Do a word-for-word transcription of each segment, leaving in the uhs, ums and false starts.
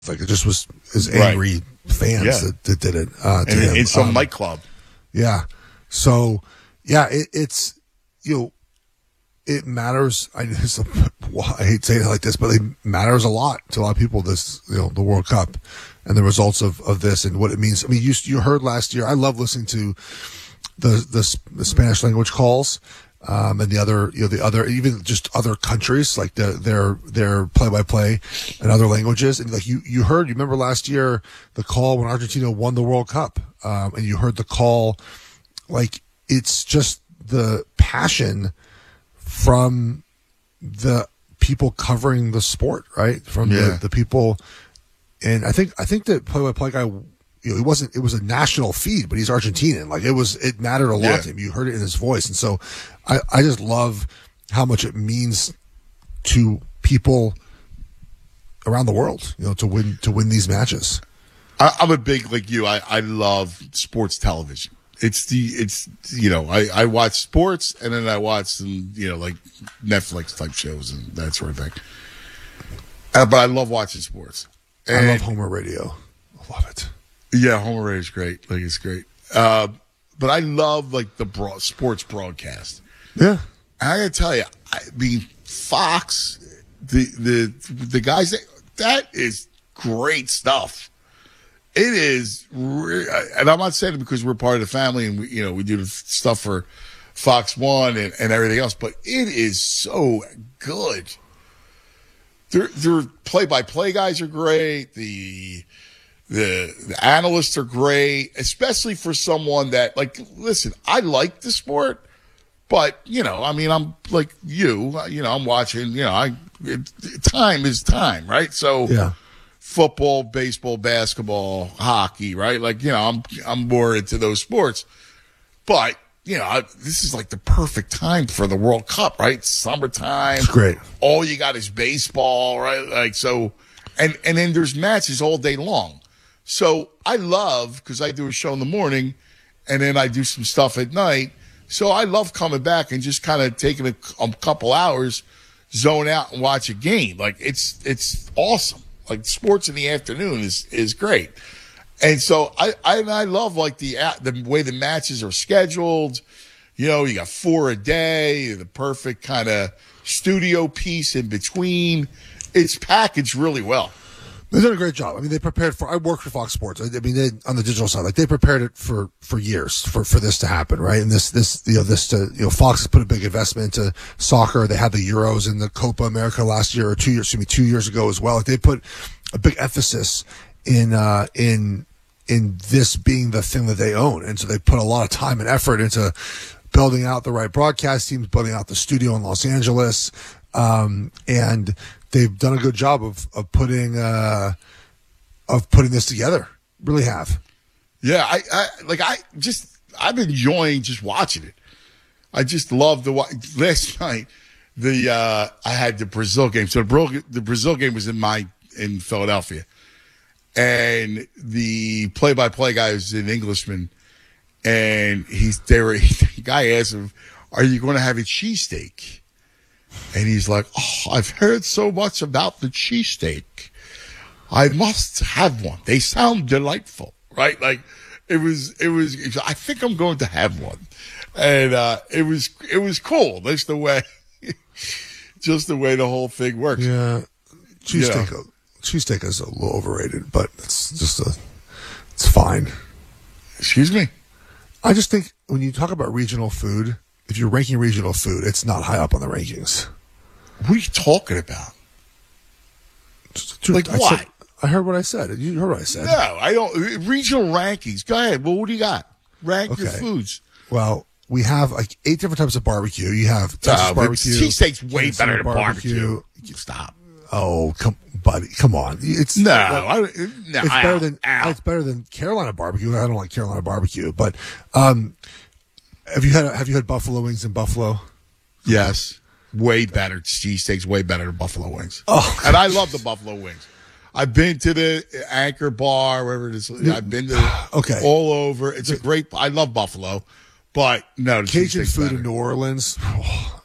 Like it just was his angry Right. fans Yeah. that, that did it uh, to And him. in some Um, nightclub. Yeah. So, yeah, it, it's, you know, it matters. I, it's a, I hate saying it like this, but it matters a lot to a lot of people, this, you know, the World Cup and the results of, of this and what it means. I mean, you, you heard last year, I love listening to the, the, the Spanish language calls. Um, and the other, you know, the other, even just other countries, like the, their, their play by play in other languages. And like you, you heard, you remember last year, the call when Argentina won the World Cup. Um, and you heard the call, like it's just the passion from the people covering the sport, right? From Yeah. the, the people. And I think, I think that play by play guy, you know, it wasn't, it was a national feed, but he's Argentinian. Like it was, it mattered a lot Yeah. to him. You heard it in his voice. And so I, I just love how much it means to people around the world, you know, to win, to win these matches. I, I'm a big, like you, I, I love sports television. It's the, it's, you know, I, I watch sports and then I watch some, you know, like Netflix type shows and that sort of thing. Uh, but I love watching sports. I And- love Homer Radio. I love it. Yeah, Homer Ray is great. Like it's great. Uh, but I love like the broad, sports broadcast. Yeah. I gotta tell you, I mean, Fox, the the the guys that that is great stuff. It is, re- and I'm not saying it because we're part of the family and we, you know, we do the stuff for Fox One and, and everything else, but it is so good. Their their play by play guys are great. The The, the analysts are great, especially for someone that, like, listen, I like the sport, but, you know, I mean, I'm like you, you know, I'm watching, you know, I, it, time is time, right? So, Yeah. football, baseball, basketball, hockey, right? Like, you know, I'm, I'm more into those sports, but, you know, I, this is like the perfect time for the World Cup, right? Summertime. It's great. All you got is baseball, right? Like, so, and, and then there's matches all day long. So I love, because I do a show in the morning and then I do some stuff at night. So I love coming back and just kind of taking a, a couple hours, zone out and watch a game. Like it's, it's awesome. Like sports in the afternoon is, is great. And so I, I, and I love like the, the way the matches are scheduled. You know, you got four a day, the perfect kind of studio piece in between. It's packaged really well. They've done a great job. I mean, they prepared for, I worked for Fox Sports. I, I mean, they, on the digital side, like they prepared it for, for years for, for this to happen, right? And this, this, you know, this to, you know, Fox has put a big investment into soccer. They had the Euros and the Copa America last year or two years, excuse me, two years ago as well. Like they put a big emphasis in, uh, in, in this being the thing that they own. And so they put a lot of time and effort into building out the right broadcast teams, building out the studio in Los Angeles. Um, and they've done a good job of, of putting, uh, of putting this together. Really have. Yeah. I, I, like, I just, I've been enjoying just watching it. I just love the, last night, the, uh, I had the Brazil game. So the Brazil, the Brazil game was in my, in Philadelphia. And the play by play guy was an Englishman. And he's there. The guy asked him, "Are you going to have a cheesesteak?" And he's like, "Oh, I've heard so much about the cheesesteak. I must have one. They sound delightful." Right? Like it was, it was, I think I'm going to have one. And, uh, it was, it was cool. That's the way, just the way the whole thing works. Yeah. Cheesesteak, Yeah. cheesesteak is a little overrated, but it's just a, it's fine. Excuse me? I just think when you talk about regional food, if you're ranking regional food, it's not high up on the rankings. What are you talking about? Just the truth. Like I what? said- I heard what I said. You heard what I said. No, I don't. Regional rankings. Go ahead. Well, what do you got? Rank your Okay. foods. Well, we have like eight different types of barbecue. You have Texas Uh, barbecue. cheesesteak's way Kansas better than barbecue. Stop. Oh, come, buddy, come on. It's No, well, I, no it's ow, better than ow. it's better than Carolina barbecue. I don't like Carolina barbecue, but um, have you had have you had buffalo wings in Buffalo? Yes, way better. Cheesesteaks way better than buffalo wings. Oh, and I love the buffalo wings. I've been to the Anchor Bar, wherever it is. I've been to Okay. all over. It's a great. I love buffalo, but no, the Cajun cheesesteak's food better. in New Orleans. Oh,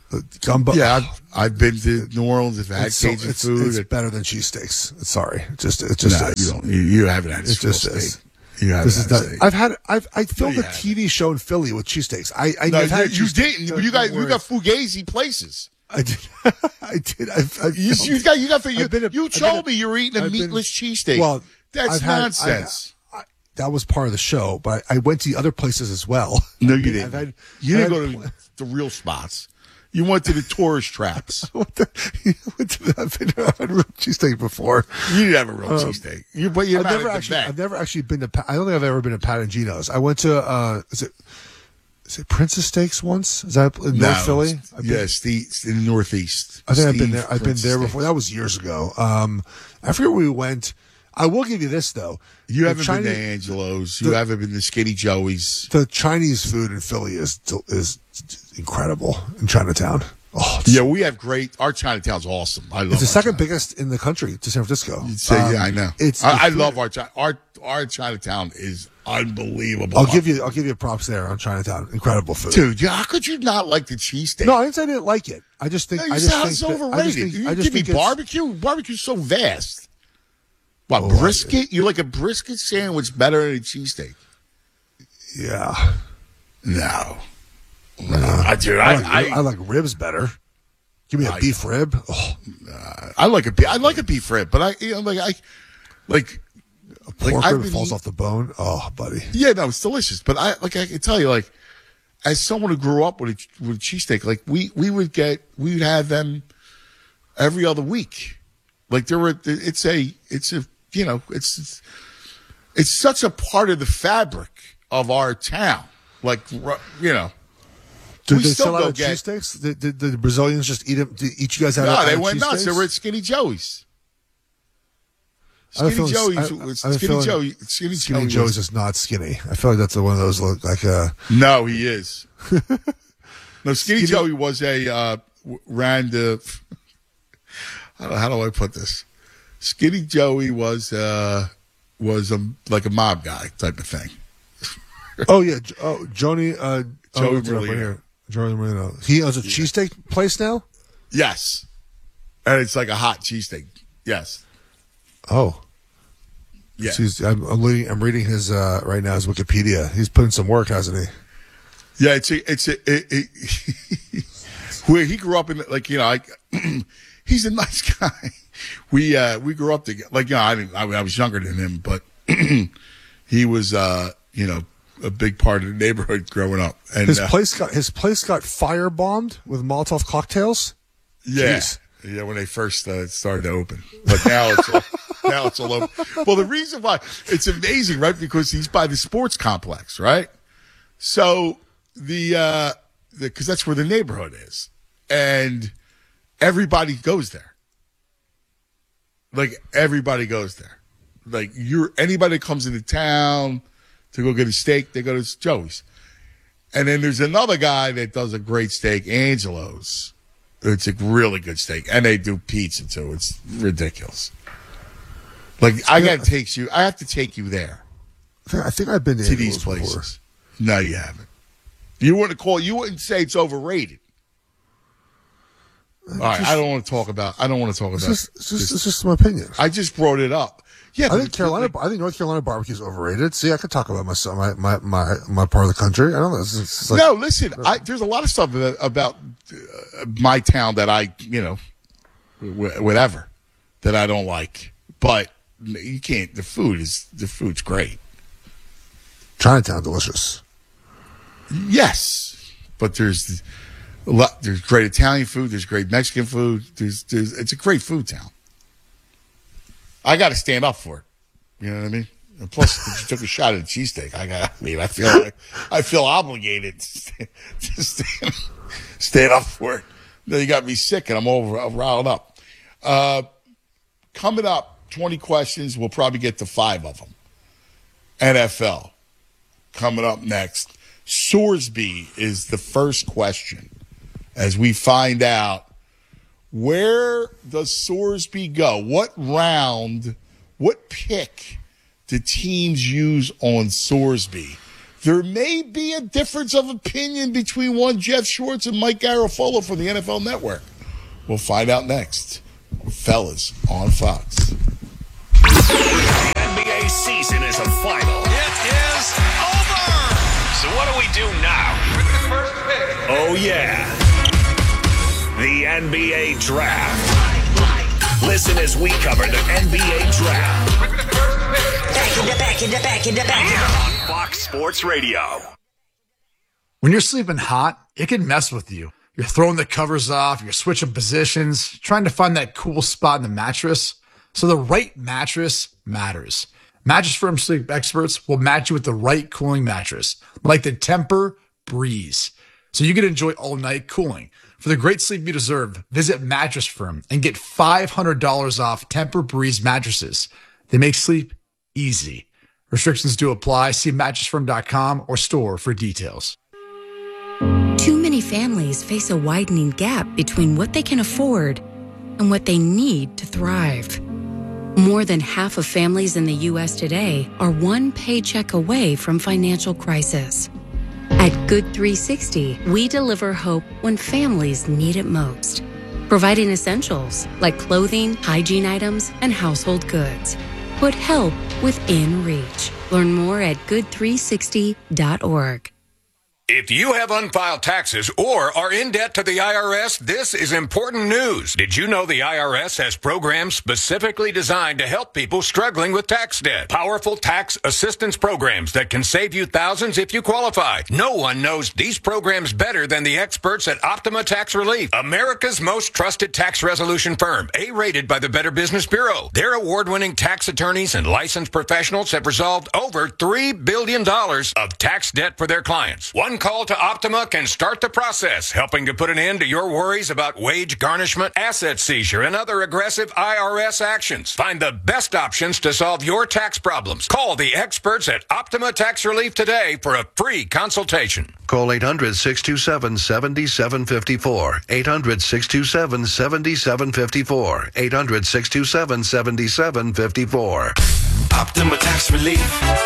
Uh, Gumbo. Yeah, I've, I've been to New Orleans. I've had It's, so, Cajun it's, food. it's It- better than cheesesteaks. Sorry, it just it just no, is. you don't. You, you haven't had It real just is. steak. You haven't This is had not, steak. I've had I've I filmed you a T V show in Philly with cheesesteaks. I I No, I've had you, you cheesesteak- didn't. no, You got no you got worries. fugazi places. I did. I did. I've, I've You, filmed- you got you got you, I've been a- you I've been told a- me you were eating a I've been- meatless cheesesteak. Well, that's I've had- nonsense. I, I, that was part of the show, but I went to other places as well. no, I've you been- didn't. I've had- you I've didn't had go to the real spots. You went to the tourist traps. What the, what the, I've been I've had real cheesesteak before. You didn't have a real cheesesteak. You, but you're I've not never at the actually, vet. I've never actually been to. Pa- I don't think I've ever been to Pat and Gino's. I went to, uh, is it, is it Princess Steaks once? Is that in No, North Philly? I've been- Yes, the, in the Northeast. I think I've been Steve there. I've been Princess there Steak. before. That was years ago. Um, I forget where we went. I will give you this though. You The haven't Chinese, been to Angelo's. You the- haven't been to Skinny Joey's. The Chinese food in Philly is is incredible in Chinatown. Oh, it's, Yeah, we have great. Our Chinatown's awesome. I love. it's the our second Chinatown. biggest in the country to San Francisco. You'd say, Um, yeah, I know. It's. I, I the food- love our Chi- our our Chinatown is unbelievable. I'll give you. I'll give you props there on Chinatown. Incredible food. dude. Yeah, how could you not like the cheesesteak? No, I didn't say I didn't like it. I just think No, you I just sound think so that- I just overrated. think- you I just give me think it's- barbecue. Barbecue's so vast. What Oh, I- brisket? You like a brisket sandwich better than a cheesesteak? Yeah, No, no, I do. I, I, like, I, I like ribs better. Give me a I- beef rib. Oh, I like a beef. I like a beef rib, but I, you know, like I, like, pork like I've rib been falls eat- off the bone. Oh, buddy. Yeah, no, it's delicious. But I, like, I can tell you, like, as someone who grew up with a, with a cheesesteak, like we we would get, we would have them every other week. Like there were, it's a, it's a, you know, it's, it's such a part of the fabric of our town. Like, you know, Did we they still sell out go of get- cheesesteaks? Did, did, did the Brazilians just eat them? Did each you guys have? no, out they of went nuts. They cheesesteaks? were at Skinny Joey's. I have a Skinny feeling- Joey's, I- I have a Skinny feeling Joey, Skinny, Skinny Joey Joe's was- is not skinny. I feel like that's one of those look like a. No, he is. No, Skinny, Skinny- Joey was a uh, w- ran the. How do, how do I put this? Skinny Joey was uh, was a like a mob guy type of thing. Oh yeah, Jo- oh Joni. Uh, Joey oh, look it up Merlino. here. Joey Merlino. He owns a cheesesteak place now. Yes, and it's like a hot cheesesteak. Yes, Oh, yeah. He's, I'm, I'm reading. I'm reading his uh, right now. His Wikipedia. He's put in some work, hasn't he? Yeah, it's a, it's a, it, it, where he grew up in, like, you know, like, he's a nice guy. We, uh, we grew up together. Like, you know, I didn't, I, I was younger than him, but he was, uh, you know, a big part of the neighborhood growing up. And, His uh, place got his place got firebombed with Molotov cocktails. yeah, Jeez. yeah, when they first uh, started to open, but now it's all, now it's all over. Well, the reason why it's amazing, right? Because he's by the sports complex, right? So the, uh, the, cause that's where the neighborhood is, and everybody goes there. Like everybody goes there. Like you're anybody that comes into town to go get a steak, they go to Joey's. And then there's another guy that does a great steak, Angelo's. It's a really good steak, and they do pizza too. It's ridiculous. Like I gotta take you. I have to take you there I think, I think I've been to, to these Angelo's before. places. No, you haven't. You wouldn't call. You wouldn't say it's overrated. All right, I don't want to talk about. I don't want to talk It's about. just, it's just, it's just my opinion. I just brought it up. Yeah, I but think Carolina. I think North Carolina barbecue is overrated. See, I could talk about my my my my, my part of the country. I don't know. It's, it's like, no, listen. I, there's a lot of stuff about, about uh, my town that I, you know, wh- whatever, that I don't like. But you can't. The food is the food's great. Chinatown, delicious. Yes, but there's a lot. There's great Italian food. There's great Mexican food. There's, there's it's a great food town. I got to stand up for it. You know what I mean? And plus, you took a shot at a cheesesteak. I got. I mean, I feel. Like, I feel obligated to stand, to stand, stand up for it. Then you got me sick, and I'm over. I'm riled up. Uh, coming up, twenty questions. We'll probably get to five of them. N F L coming up next. Sorsby is the first question, as we find out. Where does Sorsby go? What round, what pick do teams use on Sorsby? there may be a difference of opinion between one Jeff Schwartz and Mike Garafolo from the N F L Network. We'll find out next. Fellas on Fox. The N B A season is a final. It is over. So what do we do now? With the first pick. Oh, yeah. The N B A Draft. Listen as we cover the N B A Draft. With the first pick. Back in the back in the back in the back in the On Fox Sports Radio. When you're sleeping hot, it can mess with you. You're throwing the covers off, you're switching positions, trying to find that cool spot in the mattress. So the right mattress matters. Mattress Firm sleep experts will match you with the right cooling mattress, like the Temper Breeze, so you can enjoy all-night cooling. For the great sleep you deserve, visit Mattress Firm and get five hundred dollars off Temper Breeze mattresses. They make sleep easy. Restrictions do apply. See mattress firm dot com or store for details. Too many families face a widening gap between what they can afford and what they need to thrive. More than half of families in the U S today are one paycheck away from financial crisis. At Good three sixty, we deliver hope when families need it most, providing essentials like clothing, hygiene items, and household goods. Put help within reach. Learn more at good three sixty dot org. If you have unfiled taxes or are in debt to the I R S, this is important news. Did you know the I R S has programs specifically designed to help people struggling with tax debt? Powerful tax assistance programs that can save you thousands if you qualify. No one knows these programs better than the experts at Optima Tax Relief, America's most trusted tax resolution firm, A-rated by the Better Business Bureau. Their award-winning tax attorneys and licensed professionals have resolved over three billion dollars of tax debt for their clients. One call to Optima can start the process, helping to put an end to your worries about wage garnishment, asset seizure, and other aggressive I R S actions. Find the best options to solve your tax problems. Call the experts at Optima Tax Relief today for a free consultation. Call eight hundred, six two seven, seven seven five four. eight hundred, six two seven, seven seven five four. eight hundred, six two seven, seven seven five four. Optima Tax Relief.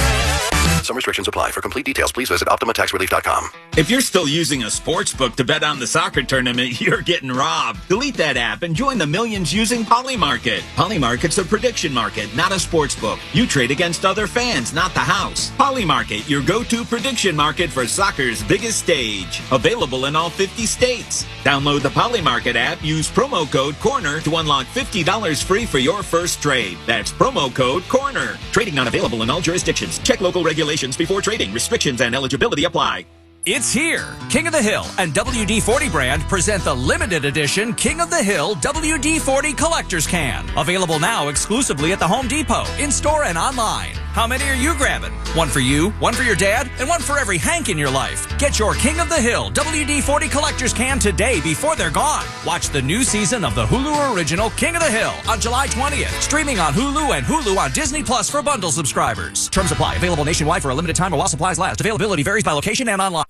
Some restrictions apply. For complete details, please visit optima tax relief dot com. If you're still using a sports book to bet on the soccer tournament, you're getting robbed. Delete that app and join the millions using Polymarket. Polymarket's a prediction market, not a sports book. You trade against other fans, not the house. Polymarket, your go-to prediction market for soccer's biggest stage. Available in all fifty states. Download the Polymarket app, use promo code CORNER to unlock fifty dollars free for your first trade. That's promo code CORNER. Trading not available in all jurisdictions. Check local regulations before trading. Restrictions and eligibility apply. It's here. King of the Hill and W D forty brand present the limited edition King of the Hill W D forty Collector's Can. Available now exclusively at the Home Depot, in-store and online. How many are you grabbing? One for you, one for your dad, and one for every Hank in your life. Get your King of the Hill W D forty Collector's Can today before they're gone. Watch the new season of the Hulu original King of the Hill on July twentieth. Streaming on Hulu and Hulu on Disney Plus for bundle subscribers. Terms apply. Available nationwide for a limited time or while supplies last. Availability varies by location and online.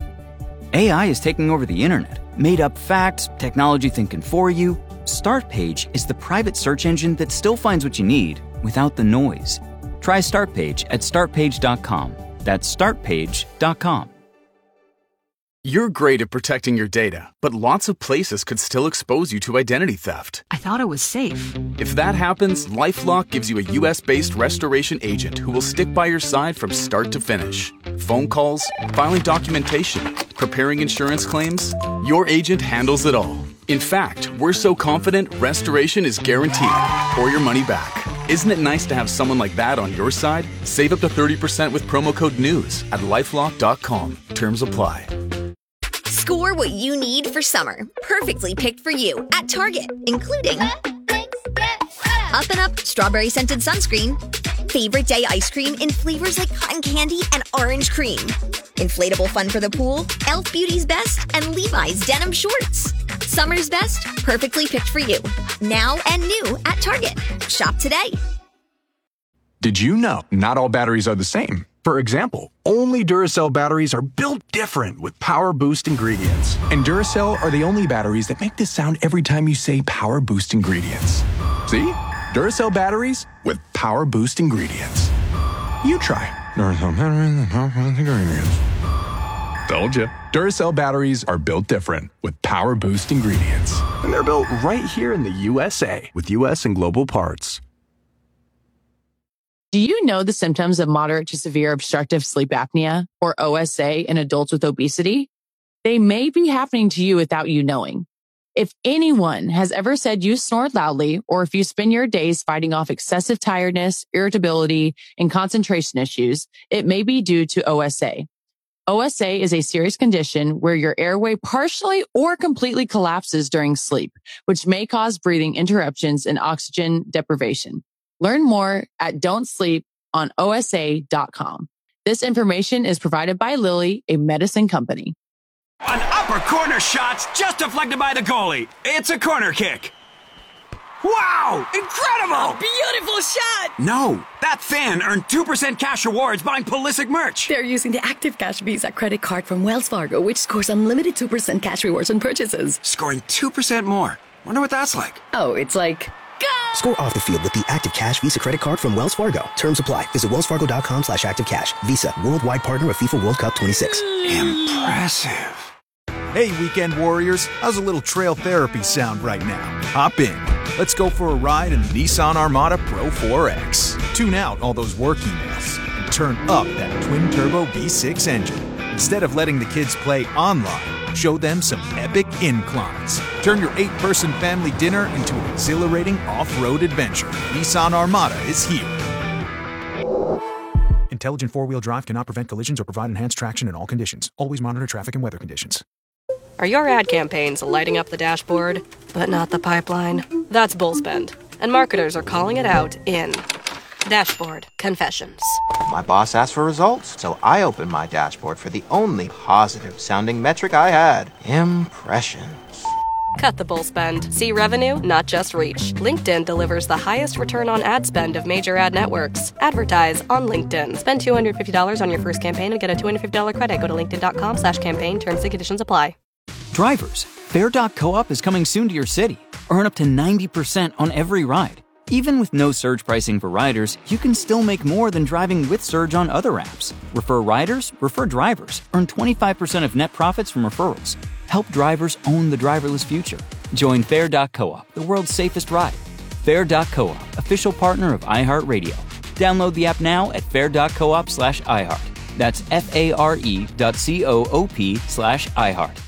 A I is taking over the internet. Made up facts, technology thinking for you. Startpage is the private search engine that still finds what you need without the noise. Try Startpage at start page dot com. That's start page dot com. You're great at protecting your data, but lots of places could still expose you to identity theft. I thought it was safe. If that happens, LifeLock gives you a U S-based restoration agent who will stick by your side from start to finish. Phone calls, filing documentation, preparing insurance claims, your agent handles it all. In fact, we're so confident restoration is guaranteed or your money back. Isn't it nice to have someone like that on your side? Save up to thirty percent with promo code NEWS at lifelock dot com. Terms apply. Score what you need for summer. Perfectly picked for you at Target, including Up and Up Strawberry Scented Sunscreen, Favorite Day Ice Cream in flavors like cotton candy and orange cream, Inflatable Fun for the Pool, e l f Beauty's Best, and Levi's Denim Shorts. Summer's best, perfectly picked for you. Now and new at Target. Shop today. Did you know not all batteries are the same? For example, only Duracell batteries are built different with Power Boost ingredients. And Duracell are the only batteries that make this sound every time you say Power Boost ingredients. See? Duracell batteries with Power Boost ingredients. You try. Duracell batteries and power-boost ingredients. Told ya. Duracell batteries are built different with power boost ingredients. And they're built right here in the U S A with U S and global parts. Do you know the symptoms of moderate to severe obstructive sleep apnea, or O S A, in adults with obesity? They may be happening to you without you knowing. If anyone has ever said you snore loudly, or if you spend your days fighting off excessive tiredness, irritability, and concentration issues, it may be due to O S A. O S A is a serious condition where your airway partially or completely collapses during sleep, which may cause breathing interruptions and oxygen deprivation. Learn more at don't sleep on O S A dot com. This information is provided by Lilly, a medicine company. An upper corner shot's just deflected by the goalie. It's a corner kick. Wow! Incredible! A beautiful shot! No, that fan earned two percent cash rewards buying Pulisic merch. They're using the Active Cash Visa credit card from Wells Fargo, which scores unlimited two percent cash rewards on purchases. Scoring two percent more. Wonder what that's like. Oh, it's like... Go! Score off the field with the Active Cash Visa credit card from Wells Fargo. Terms apply. Visit wellsfargo.com slash activecash. Visa, worldwide partner of FIFA World Cup twenty-six. Impressive. Hey, weekend warriors, how's a little trail therapy sound right now? Hop in. Let's go for a ride in the Nissan Armada Pro four X. Tune out all those work emails and turn up that twin-turbo V six engine. Instead of letting the kids play online, show them some epic inclines. Turn your eight-person family dinner into an exhilarating off-road adventure. Nissan Armada is here. Intelligent four-wheel drive cannot prevent collisions or provide enhanced traction in all conditions. Always monitor traffic and weather conditions. Are your ad campaigns lighting up the dashboard, but not the pipeline? That's Bullspend, and marketers are calling it out in Dashboard Confessions. My boss asked for results, so I opened my dashboard for the only positive-sounding metric I had, impressions. Cut the bull spend. See revenue, not just reach. LinkedIn delivers the highest return on ad spend of major ad networks. Advertise on LinkedIn. Spend two hundred fifty dollars on your first campaign and get a two hundred fifty dollars credit. Go to linkedin.com slash campaign. Terms and conditions apply. Drivers, Fair dot coop is coming soon to your city. Earn up to ninety percent on every ride. Even with no surge pricing for riders, you can still make more than driving with surge on other apps. Refer riders, refer drivers. Earn twenty-five percent of net profits from referrals. Help drivers own the driverless future. Join Fair dot coop, the world's safest ride. Fair dot coop, official partner of iHeartRadio. Download the app now at fair dot coop slash iHeart. That's F A R E dot C O O P slash iHeart.